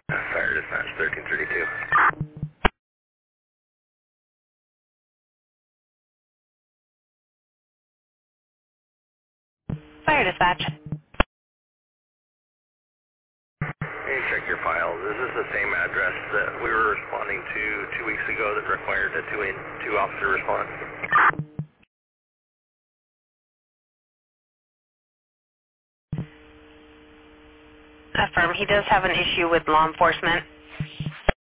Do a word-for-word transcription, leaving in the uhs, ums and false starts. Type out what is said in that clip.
Fire dispatch thirteen thirty-two. Fire dispatch. Hey, check your files. Is this the same address that we were responding to two weeks ago that required a two, in, two officer response? Affirm. He does have an issue with law enforcement.